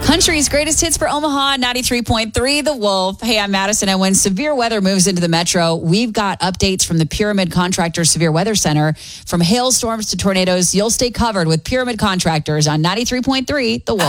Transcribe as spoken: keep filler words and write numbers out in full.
Country's greatest hits for Omaha, ninety-three point three The Wolf. Hey, I'm Madison. And when severe weather moves into the metro, we've got updates from the Pyramid Contractors Severe Weather Center. From hailstorms to tornadoes, you'll stay covered with Pyramid Contractors on ninety-three point three The Wolf.